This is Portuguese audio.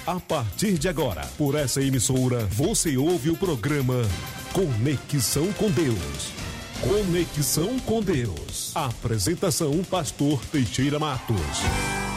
A partir de agora, por essa emissora, você ouve o programa Conexão com Deus. Conexão com Deus. Apresentação, Pastor Teixeira Matos.